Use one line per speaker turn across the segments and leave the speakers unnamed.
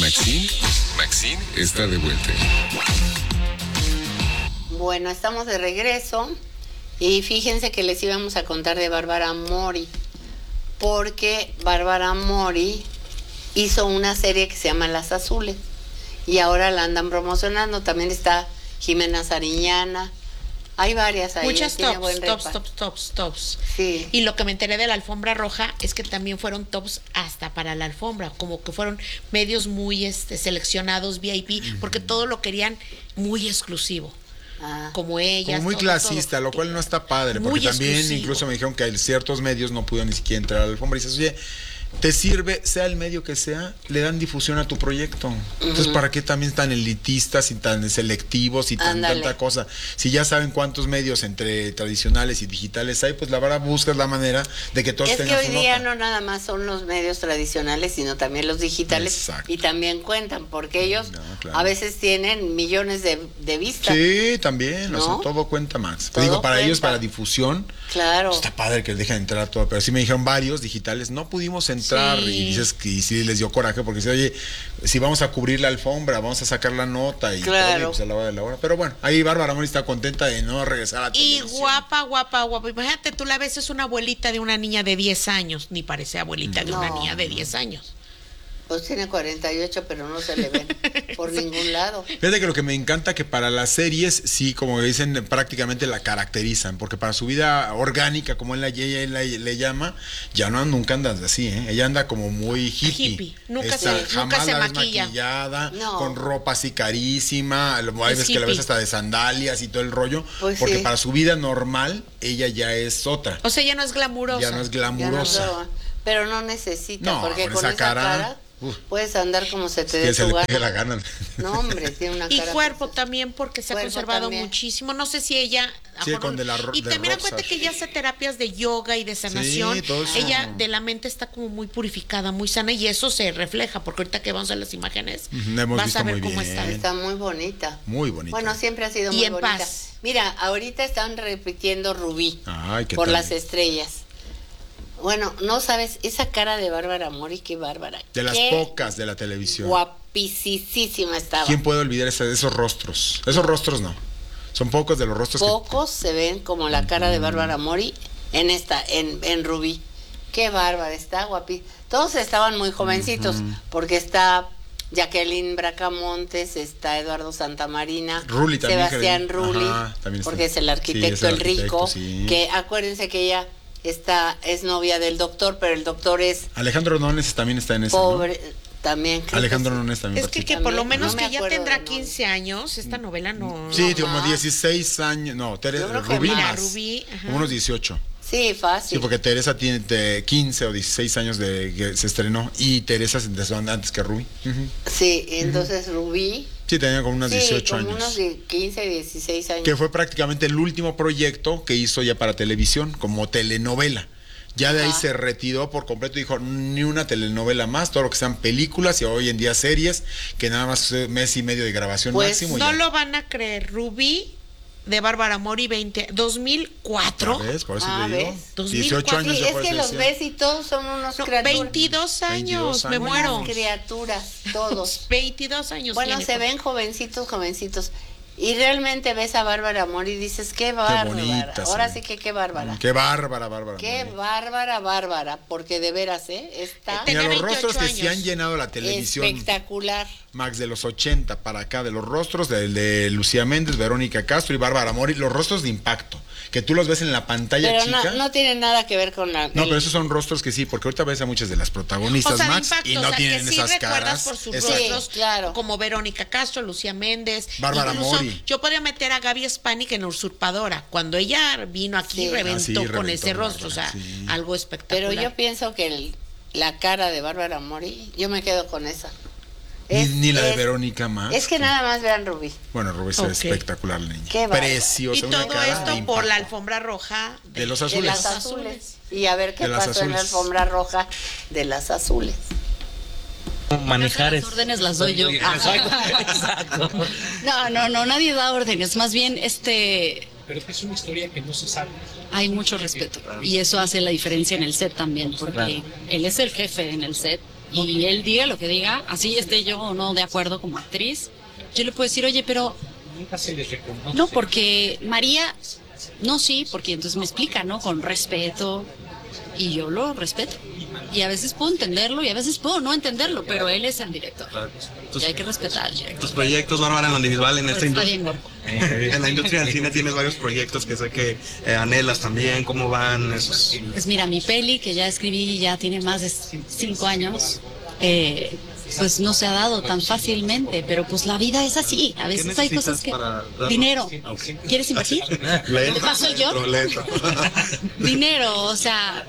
Maxine está de vuelta.
Bueno, estamos de regreso y fíjense que les íbamos a contar de Bárbara Mori, porque Bárbara Mori hizo una serie que se llama Las Azules y ahora la andan promocionando. También está Jimena Sariñana. Hay varias ahí.
Muchas tops.
Sí.
Y lo que me enteré de la alfombra roja es que también fueron tops hasta para la alfombra, como que fueron medios muy seleccionados, VIP, porque todo lo querían muy exclusivo. Como ellas.
Como muy clasista, lo cual no está padre, porque también exclusivo. Incluso me dijeron que ciertos medios no pudieron ni siquiera entrar a la alfombra. Y dices, oye, te sirve, sea el medio que sea, le dan difusión a tu proyecto. Entonces, ¿para qué también tan elitistas y tan selectivos y tanta cosa? Si ya saben cuántos medios entre tradicionales y digitales hay, pues la verdad buscas la manera de que todos tengan su nota.
Es que hoy día no nada más son los medios tradicionales, sino también los digitales. Exacto. Y también cuentan, porque ellos a veces tienen millones de vistas.
Sí, también, ¿no? O sea, todo cuenta más. Te digo, para ellos, para difusión,
claro.
Está padre que les dejen entrar todo, pero sí me dijeron varios digitales, no pudimos entrar. Y dices que sí les dio coraje porque dice, oye, si vamos a cubrir la alfombra, vamos a sacar la nota y todo, y pues a la hora de la hora. Pero bueno, ahí Bárbara Mori está contenta de no regresar a televisión.
Y guapa. Imagínate, tú la ves, es una abuelita de una niña de 10 años, ni parece abuelita de una niña de 10 años.
Pues tiene 48, pero no se le ven por ningún lado.
Fíjate que lo que me encanta que para las series, sí, como dicen, prácticamente la caracterizan, porque para su vida orgánica, como ella le llama, ya nunca anda así, ¿eh? Ella anda como muy hippie.
Nunca se maquilla.
Maquillada, con ropa así carísima, hay veces que la ves hasta de sandalias y todo el rollo, pues porque para su vida normal, ella ya es otra.
O sea, ya no es glamurosa.
Pero no necesita, porque con esa cara puedes andar como se te dé tu
gana.
No, hombre, tiene una cara.
Y cuerpo también, porque se ha conservado muchísimo. No sé si ella.
Sí,
y también acuérdate que ella hace terapias de yoga y de sanación. Sí, todo eso. Ella de la mente está como muy purificada, muy sana, y eso se refleja, porque ahorita que vamos a las imágenes, vas a ver cómo está.
Está muy bonita.
Muy bonita.
Bueno, siempre ha sido muy bonita. Paz. Mira, ahorita están repitiendo Rubí por las estrellas. Bueno, no sabes, esa cara de Bárbara Mori, qué bárbara.
De las pocas de la televisión.
Guapísima estaba.
¿Quién puede olvidar esos rostros? Esos rostros no. Son pocos de los rostros.
Pocos se ven como la cara de Bárbara Mori en Rubí. Qué bárbara, está guapísima. Todos estaban muy jovencitos, porque está Jacqueline Bracamontes, está Eduardo Santamarina,
Rulli también,
Sebastián Rulli, porque es el arquitecto, el rico, que acuérdense que ella es novia del doctor, pero el doctor es
Alejandro Nones, también está en ese,
pobre, ¿no? También
Alejandro Nones también.
Es que por lo menos que ya tendrá 15 años, esta novela no.
Sí, como 16 años, no, Rubí más. Como unos 18.
Sí, fácil.
Sí, porque Teresa tiene 15 o 16 años de que se estrenó, y Teresa se empezó antes que Rubí.
Sí, entonces Rubí.
Sí, tenía como unos 18 años.
Unos 15, 16 años.
Que fue prácticamente el último proyecto que hizo ya para televisión, como telenovela. Ya de ahí se retiró por completo y dijo, ni una telenovela más, todo lo que sean películas y hoy en día series, que nada más mes y medio de grabación máximo.
No lo van a creer, Rubí de Bárbara Mori 2004.
¿Ves? Por eso te digo.
18
años.
Sí, es que los ves y todos son unos criaturas.
22 años, me muero.
Unas criaturas, todos.
22 años.
Bueno, se ven jovencitos. Y realmente ves a Bárbara Mori y dices, qué bárbara. Qué bonita, ahora sí que qué bárbara.
Qué bárbara, Bárbara.
Qué bárbara, porque de veras, está.
Mira, los rostros que se han llenado la televisión.
Espectacular.
Max, de los 80 para acá, de los rostros de Lucía Méndez, Verónica Castro y Bárbara Mori, los rostros de impacto, que tú los ves en la pantalla
pero
chica.
No tienen nada que ver con la.
No, pero esos son rostros que sí, porque ahorita ves a muchas de las protagonistas, Max,
impacto,
y no tienen
que
esas caras.
Por sus rostros,
claro.
Como Verónica Castro, Lucía Méndez,
Bárbara Mori.
Yo podría meter a Gaby Spanik en Usurpadora. Cuando ella vino aquí, reventó con ese rostro, Bárbara, algo espectacular.
Pero yo pienso que la cara de Bárbara Mori, yo me quedo con esa.
Ni la de Verónica más.
Es que nada más vean Rubí.
Bueno, Rubí es espectacular, niña.
Qué
preciosa.
Y todo esto por la alfombra roja
de los azules.
De las azules. Y a ver qué pasó en la alfombra roja de las azules.
Manejar
las órdenes las doy yo.
Exacto.
No, nadie da órdenes. Más bien,
pero es una historia que no se sabe.
Hay mucho respeto. Y eso hace la diferencia en el set también, porque él es el jefe en el set. y él diga lo que diga, así esté yo o no de acuerdo como actriz, yo le puedo decir, oye, pero no, porque María, no, sí, porque entonces me explica, ¿no? Con respeto, y yo lo respeto. Y a veces puedo entenderlo y a veces puedo no entenderlo, pero él es el director. Y hay que respetar al director.
Tus proyectos, Bárbara, en lo individual, en esta
Está
industria.
bien guapo.
En la industria del cine tienes varios proyectos que sé que anhelas también. ¿Cómo van esos?
Pues mira, mi peli, que ya escribí, ya tiene más de 5 años, pues no se ha dado tan fácilmente, pero pues la vida es así. A veces hay cosas que... Dinero. ¿Quieres invertir? ¿Te paso el yo? Dinero, o sea...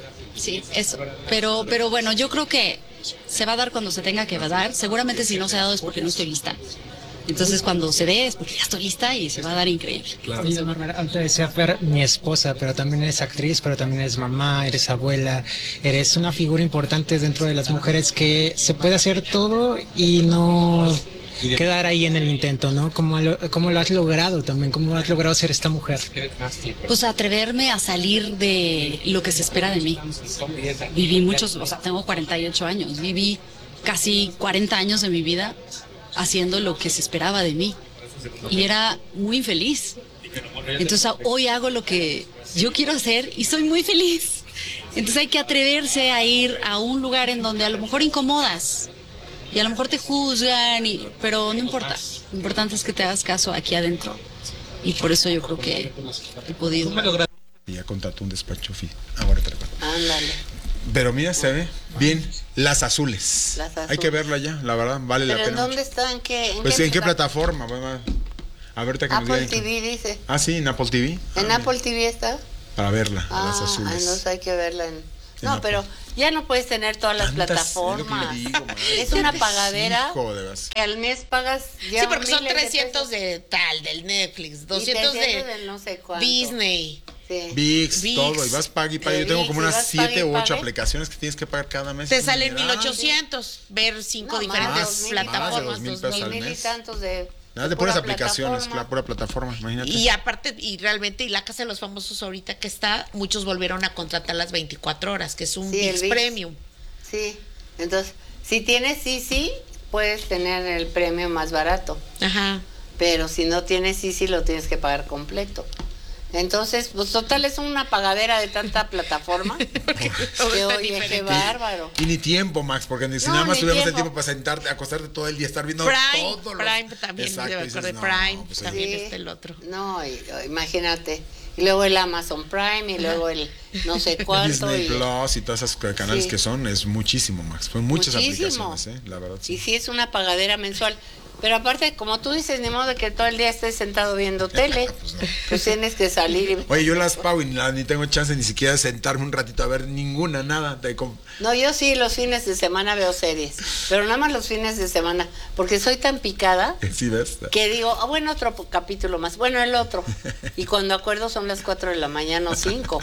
Sí, eso. Pero bueno, yo creo que se va a dar cuando se tenga que dar. Seguramente si no se ha dado es porque no estoy lista. Entonces cuando se dé es porque ya estoy lista y se va a dar increíble.
Claro. Oye, Bárbara, antes decía Fer, mi esposa, pero también eres actriz, pero también eres mamá, eres abuela, eres una figura importante dentro de las mujeres que se puede hacer todo y no quedar ahí en el intento, ¿no? ¿Cómo lo has logrado también? ¿Cómo has logrado ser esta mujer?
Pues atreverme a salir de lo que se espera de mí. Viví muchos, o sea, tengo 48 años, viví casi 40 años de mi vida haciendo lo que se esperaba de mí y era muy infeliz. Entonces hoy hago lo que yo quiero hacer y soy muy feliz. Entonces hay que atreverse a ir a un lugar en donde a lo mejor incomodas y a lo mejor te juzgan, pero no importa. Lo importante es que te hagas caso aquí adentro. Y por eso yo creo que he podido.
Ya contrató un despacho. Ahora te recuerdo.
Ándale.
Pero mira, se ve bien. Las Azules.
Las Azules.
Hay que verla ya, la verdad, vale la
¿Pero
pena.
en dónde
mucho.
está?
¿En qué plataforma? Bueno, a ver, te
Apple TV dice.
Ah, sí, en Apple TV.
¿En Apple TV está?
Para verla, Las Azules.
Entonces hay que verla No,
Apple.
pero ya no puedes tener todas las plataformas. Es una pagadera. Que al mes pagas ya
Sí, porque son
miles de
300
pesos.
de tal, del Netflix, 200
300
de
del no sé cuánto.
Disney.
Sí.
VIX,
VIX.
todo, y vas pague y pague.
De
Yo tengo
VIX,
como
y
unas
vas
7 u 8
pague.
aplicaciones que tienes que pagar cada mes.
Te salen
Mira,
1800, ver 5
No,
diferentes
más,
plataformas,
más de 2,000 pesos al
2000.
Mil y
mes.
tantos de
Nada de puras
pura
aplicaciones,
plataforma.
la pura plataforma, imagínate.
Y aparte, y realmente, y la Casa de los Famosos ahorita que está, muchos volvieron a contratar las 24 horas, que es un
Sí, el
VIX
VIX.
Premium.
Sí, entonces, si tienes sí, puedes tener el premio más barato.
Ajá.
Pero si no tienes sí, lo tienes que pagar completo. Entonces, pues total es una pagadera de tanta plataforma.
Todo
Que
está
oye, qué
diferente.
bárbaro.
Y ni tiempo, Max, porque si
No,
nada más
ni
tuviéramos el
tiempo.
tiempo para sentarte, acostarte todo el día, estar viendo
Prime,
todo lo...
Prime también,
Exacto,
debe
dices,
acordar,
no,
Prime,
pues,
también
Sí.
está el otro.
No, imagínate. Y luego el Amazon Prime y luego el no sé cuánto.
Disney
y,
Plus y todos esos canales
Sí.
que son, es muchísimo, Max. Son muchas
Muchísimo.
aplicaciones, la verdad.
y
Sí.
sí es una pagadera mensual. Pero aparte, como tú dices, ni modo de que todo el día estés sentado viendo tele. Pues tienes que salir y...
Oye, yo las pago y ni tengo chance ni siquiera de sentarme un ratito a ver ninguna, nada.
No, yo sí los fines de semana veo series, pero nada más los fines de semana, porque soy tan picada
Sí, ¿ves?
que digo, bueno, otro capítulo más, bueno, el otro. Y cuando acuerdo son las 4 de la mañana o 5.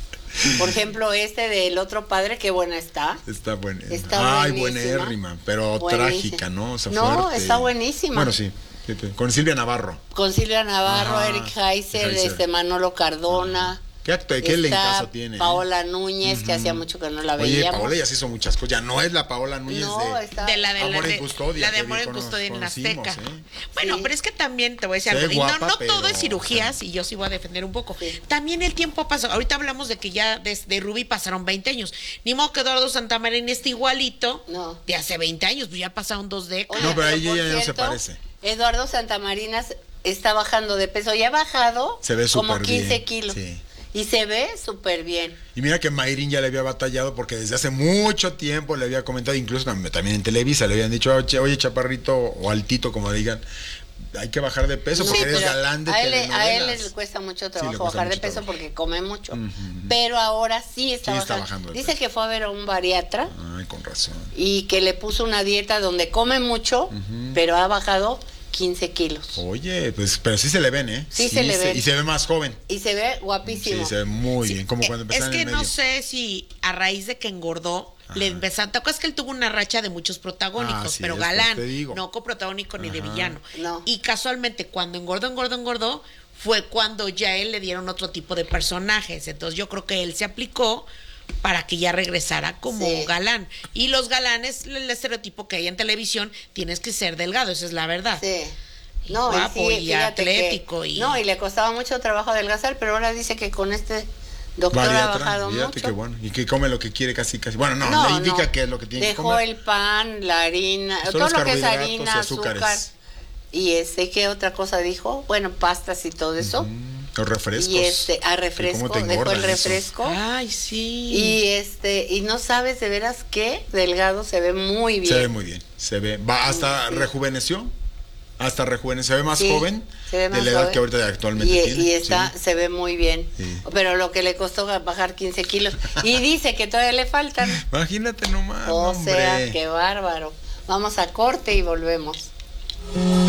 Por ejemplo, este del otro padre, qué buena está.
Está buena.
Está
Ay,
buenísima.
buenérrima, pero
Buenísima.
trágica, ¿no? O sea,
No,
fuerte.
está buenísima.
Bueno, sí. Con Silvia Navarro.
Con Silvia Navarro,
Ajá,
Eric Heiser,
Heiser.
Manolo Cardona.
¿Qué
Está
elencazo tiene?
Paola Núñez, que hacía mucho que no la
Oye,
veíamos.
Paola ya se hizo muchas cosas. Ya no es la Paola Núñez
No,
de...
está...
De la
Amor en Custodia,
La de
que
Amor en
cono-
Custodia en
conocimos,
Azteca.
¿eh?
Bueno,
Sí.
pero es que también te voy a decir
Se ve
algo. Y
guapa,
no todo
pero,
es cirugías,
o sea,
y yo sí voy a defender un poco.
Sí.
También el tiempo pasó. Ahorita hablamos de que ya desde Ruby pasaron 20 años. Ni modo que Eduardo Santamarina esté igualito
No.
de hace 20 años, pues ya pasaron 2 décadas.
Oye,
No, pero ahí
por
ella ya no se
cierto,
parece.
Eduardo Santamarinas está bajando de peso. Ya ha bajado
Se ve
como
súper
15
bien,
kilos.
sí.
Y se ve súper bien.
Y mira que Mayrin ya le había batallado porque desde hace mucho tiempo le había comentado, incluso también en Televisa, le habían dicho, oye, chaparrito o altito, como digan, hay que bajar de peso porque eres
pero
galán de
a él
telenovelas.
le cuesta mucho
le
trabajo
cuesta
bajar de
mucho
peso
trabajo.
porque come mucho. Pero ahora sí está
Sí,
bajando.
está bajando de
Dice
peso.
que fue a ver a un bariatra
Ay, con razón.
y que le puso una dieta donde come mucho, pero ha bajado 15 kilos.
Oye, pues, pero sí se le ven, ¿eh?
Sí se le ven.
Y se ve más joven.
Y se ve guapísimo.
Sí, se ve muy bien, como cuando
Es
empezaron
que
en el
no
medio.
sé si a raíz de que engordó, le empezaron. ¿Te acuerdas que él tuvo una racha de muchos protagónicos,
Así
pero
es, pues,
galán,
te digo.
no coprotagónico ni de villano?
No.
Y casualmente, cuando engordó, fue cuando ya a él le dieron otro tipo de personajes. Entonces yo creo que él se aplicó para que ya regresara como
Sí.
galán. Y los galanes, el estereotipo que hay en televisión, tienes que ser delgado, esa es la verdad.
Sí.
Y
No,
guapo y
fíjate
atlético
que,
y...
No, y le costaba mucho trabajo adelgazar, pero ahora dice que con este doctor ha
Bariatra,
bajado
fíjate
mucho.
qué bueno. Y que come lo que quiere casi. Bueno, no, le indica qué es lo que tiene que
Dejó
comer.
el pan, la harina,
Son
todo
los
lo que es
carbohidratos
harina,
y
azúcar.
azúcares.
Y ¿qué otra cosa dijo? Bueno, pastas y todo eso.
Los refrescos.
Y refresco,
¿Cómo te
dejó
engorda
el
eso?
refresco.
Ay, sí.
Y no sabes de veras qué delgado, se ve muy bien.
Se ve muy bien. Se ve. Hasta rejuveneció. Se ve más
Sí,
joven
se ve
de
más
la edad
joven.
que ahorita actualmente
y,
tiene.
y está,
Sí.
se ve muy bien.
Sí.
Pero lo que le costó bajar 15 kilos. Y dice que todavía le faltan.
Imagínate nomás,
O
hombre.
sea, qué bárbaro. Vamos a corte y volvemos.